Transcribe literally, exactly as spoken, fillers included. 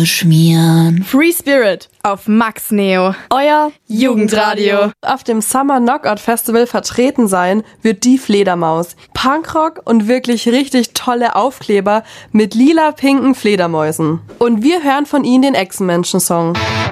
schmieren. Free Spirit auf Max Neo. Euer Jugendradio. Auf dem Summer Knockout Festival vertreten sein wird die Fledermaus. Punkrock und wirklich richtig tolle Aufkleber mit lila-pinken Fledermäusen. Und wir hören von ihnen den Echsenmenschen-Song.